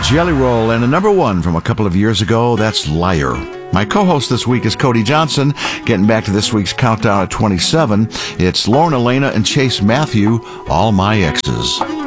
Jelly Roll, and a number one from a couple of years ago, that's Liar. My co-host this week is Cody Johnson. Getting back to this week's countdown at 27, it's Lauren Elena and Chase Matthew, All My Exes.